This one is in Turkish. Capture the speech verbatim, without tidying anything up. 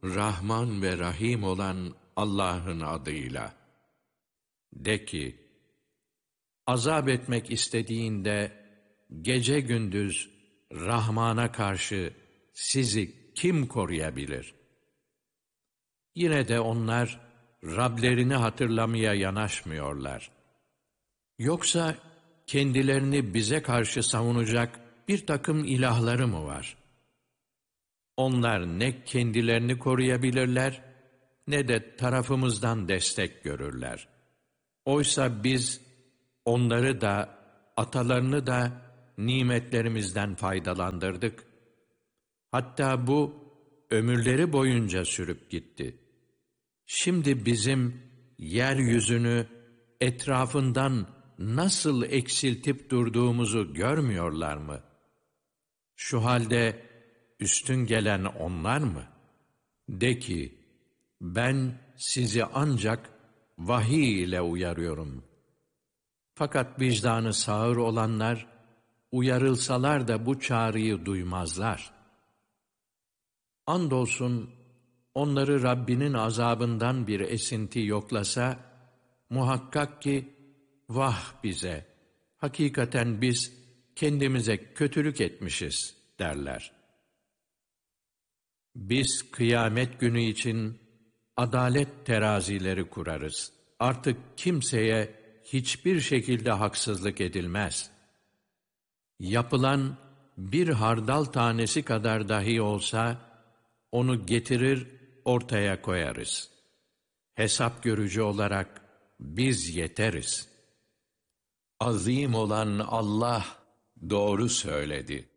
Rahman ve Rahim olan Allah'ın adıyla. De ki, azap etmek istediğinde gece gündüz Rahman'a karşı sizi kim koruyabilir? Yine de onlar Rablerini hatırlamaya yanaşmıyorlar. Yoksa kendilerini bize karşı savunacak bir takım ilahları mı var? Onlar ne kendilerini koruyabilirler, ne de tarafımızdan destek görürler. Oysa biz onları da, atalarını da nimetlerimizden faydalandırdık. Hatta bu ömürleri boyunca sürüp gitti. Şimdi bizim yeryüzünü etrafından nasıl eksiltip durduğumuzu görmüyorlar mı? Şu halde üstün gelen onlar mı? De ki, ben sizi ancak vahiy ile uyarıyorum. Fakat vicdanı sağır olanlar, uyarılsalar da bu çağrıyı duymazlar. Andolsun, onları Rabbinin azabından bir esinti yoklasa, muhakkak ki, vah bize, hakikaten biz kendimize kötülük etmişiz derler. Biz kıyamet günü için adalet terazileri kurarız. Artık kimseye hiçbir şekilde haksızlık edilmez. Yapılan bir hardal tanesi kadar dahi olsa, onu getirir ortaya koyarız. Hesap görücü olarak biz yeteriz. Azim olan Allah doğru söyledi.